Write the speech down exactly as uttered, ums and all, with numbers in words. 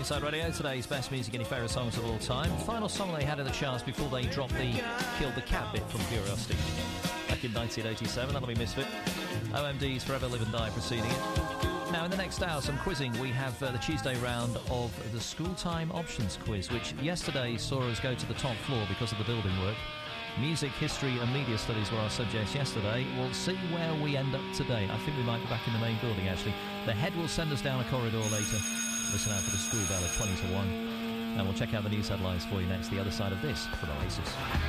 Inside Radio, today's best music and your favourite songs of all time. Final song they had in the charts before they dropped the Killed the Cat bit from Curiosity back in nineteen eighty-seven. That'll be Misfit. O M D's Forever Live and Die preceding it. Now, in the next hour, some quizzing. We have uh, the Tuesday round of the School Time Options Quiz, which yesterday saw us go to the top floor because of the building work. Music, history and media studies were our subjects yesterday. We'll see where we end up today. I think we might be back in the main building, actually. The head will send us down a corridor later. Listen out for the school bell at twenty to one. And we'll check out the news headlines for you next, the other side of this, from Oasis.